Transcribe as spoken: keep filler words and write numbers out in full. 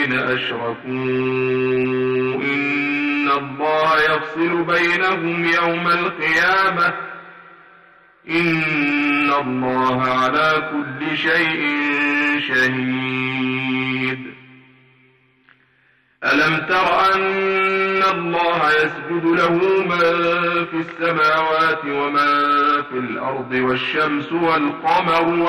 أشركوا إن الله يفصل بينهم يوم القيامة إن الله على كل شيء شهيد. ألم تر أن الله يسجد له من في السماوات ومن في الأرض والشمس والقمر